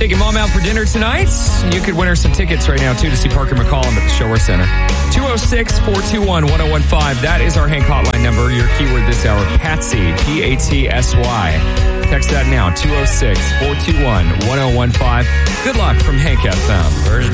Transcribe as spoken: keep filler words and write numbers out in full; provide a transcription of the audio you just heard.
Taking mom out for dinner tonight. You could win her some tickets right now, too, to see Parker McCollum at the Show Her Center. two oh six, four two one, one oh one five. That is our Hank hotline number. Your keyword this hour, Patsy, P A T S Y. Text that now, two oh six, four two one, one oh one five. Good luck from Hank F M.